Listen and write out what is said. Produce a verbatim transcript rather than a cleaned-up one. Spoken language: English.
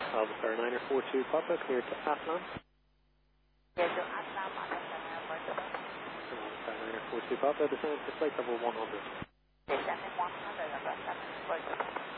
Alpha Star niner four two Papa, clear to Atlan. Clear to Atlan, Atlan airport. Alpha Star niner four two Papa, descend to flight level one hundred. Descending one hundred, above seven,